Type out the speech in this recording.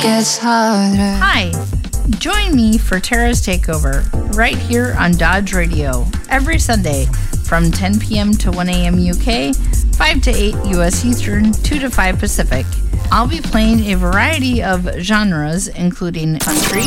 gets harder. Hi, join me for Tara's Takeover right here on Dodge Radio every Sunday from 10 p.m. to 1 a.m. UK, 5 to 8 U.S. Eastern, 2 to 5 Pacific. I'll be playing a variety of genres including country,